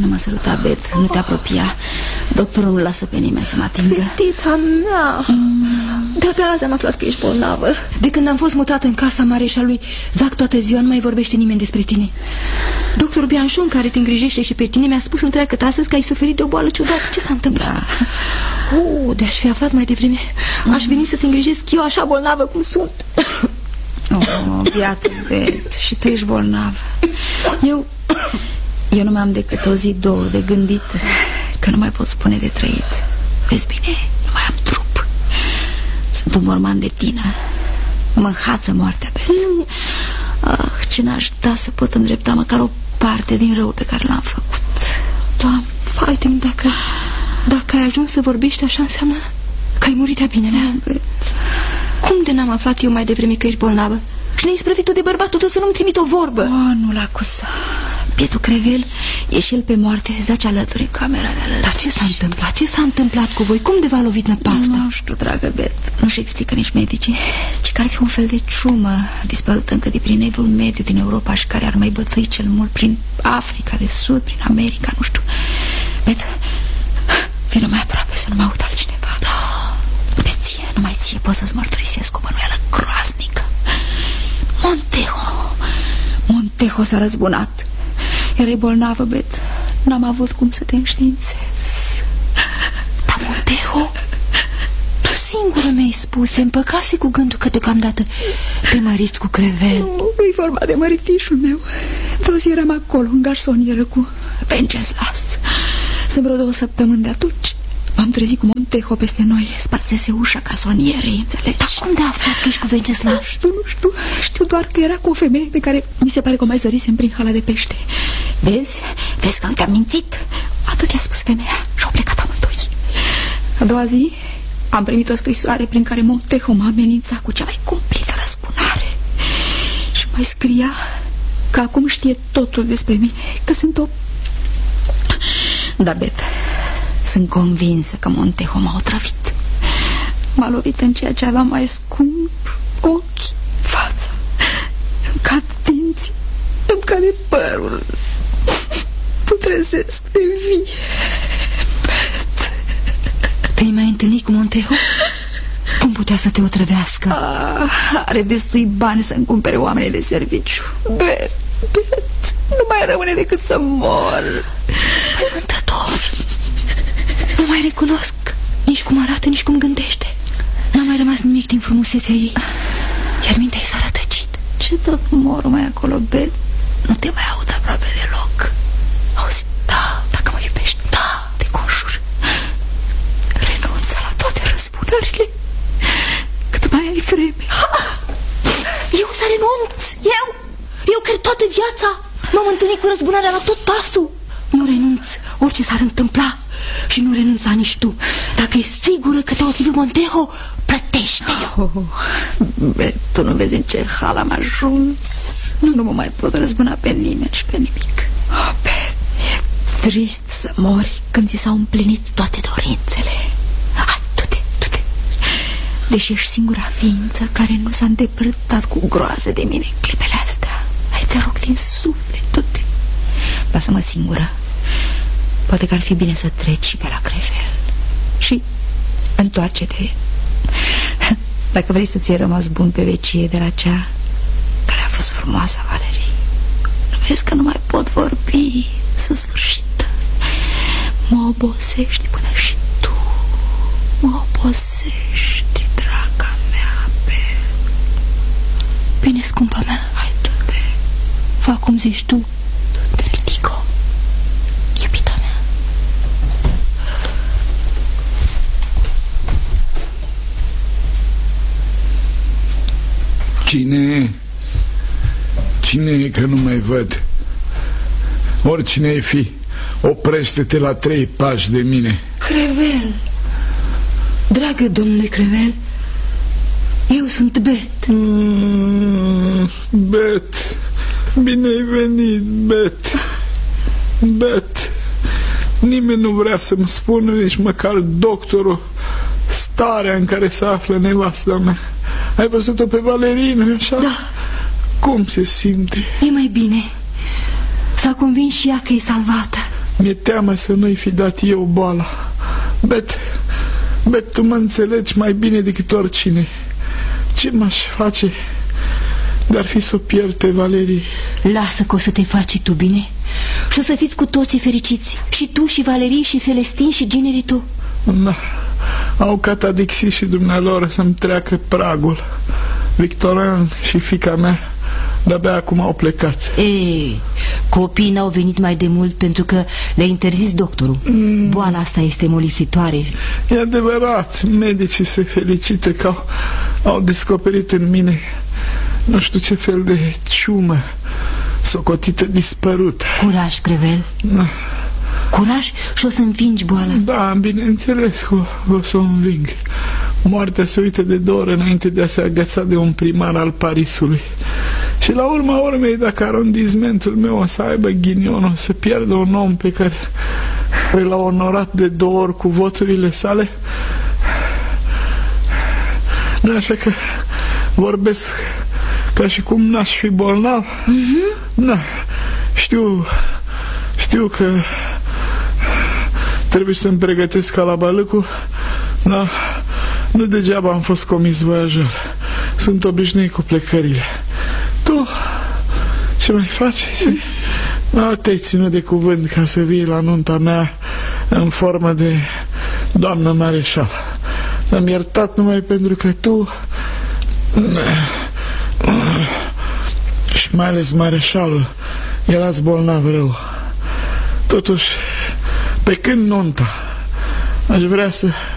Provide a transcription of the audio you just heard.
Nu mă săruta, Bet, nu te apropia. Doctorul nu lasă pe nimeni să mă atingă. Fetița mea, de-abia azi am aflat că ești bolnavă. De când am fost mutată în casa mare și a lui Zac toată ziua, nu mai vorbește nimeni despre tine. Doctorul Bianchon, care te îngrijește și pe tine, mi-a spus întreagă astăzi că ai suferit de o boală ciudată. Ce s-a întâmplat? De-aș fi aflat mai devreme, aș veni să te îngrijesc eu așa bolnavă cum sunt. Biată Bet, și tu ești bolnavă. Eu nu mai am decât o zi, două de gândit, că nu mai pot spune de trăit. Vezi bine, nu mai am trup. Sunt un morman de tină. Mă înhață moartea, Bet. Ce n-aș da să pot îndrepta măcar o parte din răul pe care l-am făcut. Doamne, Fatim, dacă ai ajuns să vorbești așa, înseamnă că ai murit de-a binele. Cum de n-am aflat eu mai devreme că ești bolnavă? Și ne-ai sprăvit tu de bărbatul tău să nu-mi trimit o vorbă. Nu-l acuza. Bietul Crevel e și el pe moarte, zace alături în camera de alături. Dar ce s-a întâmplat? Ce s-a întâmplat cu voi? Cum de v-a lovit năpasta? Nu știu, dragă Bet, nu-și explică nici medicii. Ci că ar fi un fel de ciumă dispărută încă de prin evul mediu din Europa și care ar mai bătui cel mult prin Africa de Sud, prin America, nu știu. Bet, vină mai aproape să nu mă aud altcineva. Numai ție pot să-ți mărturisesc o bănuială groaznică. Montejo s-a răzbunat. Erai bolnavă, Bet. N-am avut cum să te înștiințez. Dar Montejo, tu singură mi-ai spus, se împăcase cu gândul că deocamdată te măriți cu Crevel. Nu-i vorba de măritișul meu. Într-o zi eram acolo, în garsonieră cu Wenceslas. Sunt vreo 2 săptămâni de atunci. M-am trezit cu Montejo peste noi. Sparsese ușa casonierei, înțelegi? Dar cum de aflat că ești cu Wenceslas? Nu știu. Știu doar că era cu o femeie pe care mi se pare că o mai zărisem prin hala de pește. Vezi că nu te-am mințit. Atât i-a spus femeia și au plecat amândoi. A doua zi am primit o scrisoare prin care Montejo m-a amenințat cu cea mai cumplită răzbunare. Și mai scria că acum știe totul despre mine, că sunt o... Da, Bet, sunt convinsă că Montejo m-a otrăvit. M-a lovit în ceea ce aveam mai scump: ochii, fața, îmi cad dinții, îmi cade părul, putrezesc de vie. Te-ai mai întâlnit cu Montejo? Cum putea să te otrăvească? Are destui bani să-mi cumpere oameni de serviciu. Bet, nu mai rămâne decât să mor. Spăimântător. Nu mai recunosc nici cum arată, nici cum gândește. N-a mai rămas nimic din frumusețea ei, iar mintea ei s-a rătăcit. Ce tot morul mai acolo, Bet? Nu te mai aud aproape deloc. Auzi? Da, dacă mă iubești, da, te conjur, renunță la toate răzbunările cât mai ai vreme. Eu să renunț? Eu cred toată viața m-am întâlnit cu răzbunarea la tot pasul. Nu renunț, orice s-ar întâmpla. Și nu renunța nici tu. Dacă e sigură că te-a otrăvit Montejo, plătește. Bet, tu nu vezi în ce hal am ajuns. Nu mă mai pot răzbuna pe nimeni și pe nimic. Bet, e trist să mori când ți s-au împlinit toate dorințele. Hai, du-te. Deși ești singura ființă care nu s-a îndepărtat cu groază de mine în clipele astea. Hai, te rog din suflet, du-te. Lasă-mă singură. Poate că ar fi bine să treci și pe la Crevel. Și întoarce-te. Dacă vrei să ți-ai rămas bun pe vecie de la cea care a fost frumoasă, Valerie. Nu vezi că nu mai pot vorbi? Să sfârșit. Mă obosești până și tu. Mă obosești, draga mea. Bine, scumpa mea. Hai, du-te. Fă cum zici tu. Du-te, Lico, iubita mea. Cine e că nu mai văd? Oricine ai fi, oprește-te la 3 pași de mine. Crevel. Dragă domnule Crevel, eu sunt Bet. Bet, bine ai venit, Bet. Bet, nimeni nu vrea să-mi spună, nici măcar doctorul, starea în care se află nevasta mea. Ai văzut-o pe Valerie, nu-i așa? Da. Cum se simte? E mai bine. S-a convins și ea că e salvată. Mi-e teamă să nu-i fi dat eu boala. Bet, tu mă înțelegi mai bine decât oricine. Ce m-aș face de-ar fi să o pierd pe Valerii? Lasă că o să te faci tu bine și o să fiți cu toții fericiți. Și tu, și Valerii, și Celestin, și ginerii tu. Da, au catadixit și dumnealor să-mi treacă pragul. Victoran și fica mea de-abia acum au plecat. Ei, copiii n-au venit mai de mult pentru că le-a interzis doctorul. Boala asta este molipsitoare. E adevărat, medicii se felicită că au descoperit în mine nu știu ce fel de ciumă socotită dispărută. Curaj, Crevel. Da. Curaj și o să învingi boala. Da, bineînțeles că o să o înving. Moartea se uită de 2 ore înainte de a se agăța de un primar al Parisului. Și la urma urmei, dacă arondismentul meu o să aibă ghinionul să pierdă un om pe care l-a onorat de 2 ori cu voturile sale, nu așa că vorbesc ca și cum n-aș fi bolnav. Da, știu că trebuie să-mi pregătesc calabalâcul, dar nu degeaba am fost comis voiajor. Sunt obișnuit cu plecările. Tu ce mai faci? Nu te-ai ținut de cuvânt ca să vii la nunta mea în formă de doamnă mareșal. Am iertat numai pentru că tu și mai ales mareșalul erați bolnav rău. Totuși, pe când nunta, aș vrea să